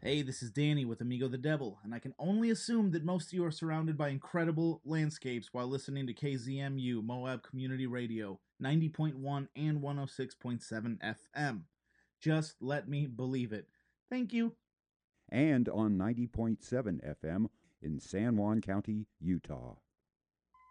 Hey, this is Danny with Amigo the Devil, and I can only assume that most of you are surrounded by incredible landscapes while listening to KZMU Moab Community Radio, 90.1 and 106.7 FM. Just let me believe it. Thank you. And on 90.7 FM in San Juan County, Utah.